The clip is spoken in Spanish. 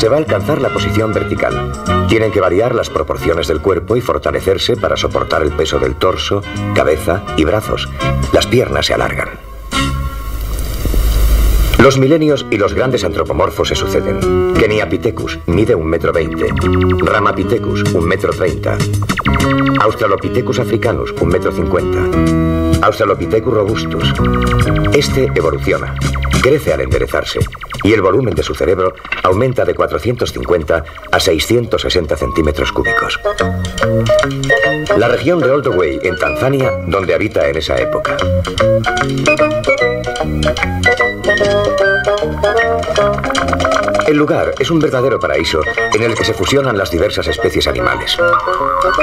se va a alcanzar la posición vertical. Tienen que variar las proporciones del cuerpo y fortalecerse para soportar el peso del torso, cabeza y brazos. Las piernas se alargan. Los milenios y los grandes antropomorfos se suceden. Keniapithecus mide 1,20 m. Ramapithecus, 1,30 m. Australopithecus africanus, 1,50 m. Australopithecus robustus. Este evoluciona, crece al enderezarse y el volumen de su cerebro aumenta de 450 a 660 centímetros cúbicos. La región de Olduvai, en Tanzania, donde habita en esa época. El lugar es un verdadero paraíso en el que se fusionan las diversas especies animales.